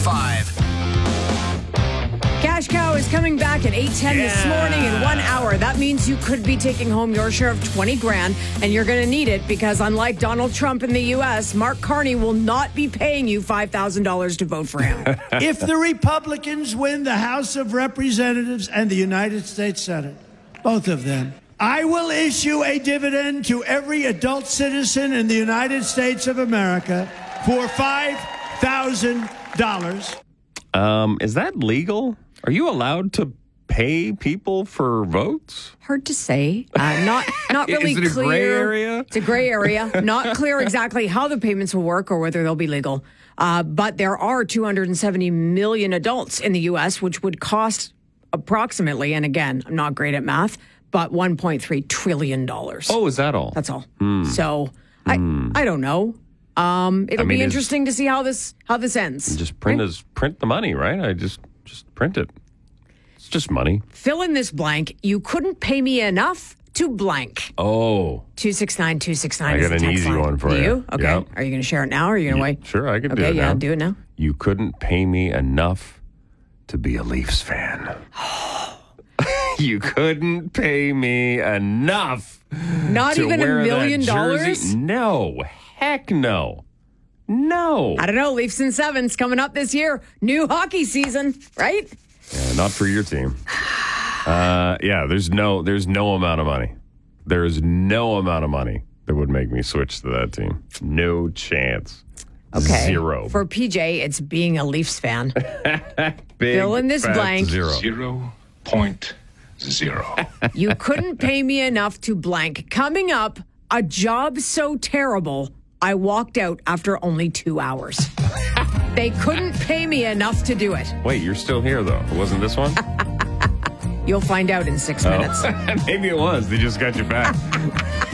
101.5. Cash Cow is coming back at 8:10 this morning in 1 hour. That means you could be taking home your share of 20 grand, and you're going to need it because unlike Donald Trump in the U.S., Mark Carney will not be paying you $5,000 to vote for him. If the Republicans win the House of Representatives and the United States Senate, both of them, I will issue a dividend to every adult citizen in the United States of America for $5,000. Is that legal? Are you allowed to pay people for votes? Hard to say. Not really Is it a clear. gray area? It's a gray area. Not clear exactly how the payments will work or whether they'll be legal. But there are 270 million adults in the U.S., which would cost approximately, and again, I'm not great at math, but $1.3 trillion. Oh, is that all? That's all. So I don't know. It'll be interesting to see how this ends. Just print the money, right? I just print it. It's just money. Fill in this blank. You couldn't pay me enough to blank. Oh. 269-269 I is got the an text easy line. one for Do you. you? Okay. Yep. Are you going to share it now or are you going to wait? Sure, I can do it now. Okay, yeah, do it now. You couldn't pay me enough to be a Leafs fan. You couldn't pay me enough. Not to even $1 wear million? that jersey. No. Heck no. No. I don't know. Leafs in sevens coming up this year. New hockey season, right? Yeah, not for your team. There's no amount of money. There is no amount of money that would make me switch to that team. No chance. Okay. Zero. For PJ, it's being a Leafs fan. Big, fill in this fat blank. Zero. 0.0. You couldn't pay me enough to blank. Coming up, a job so terrible, I walked out after only 2 hours. They couldn't pay me enough to do it. Wait, you're still here, though. It wasn't this one? You'll find out in 6 minutes. Maybe it was. They just got you back.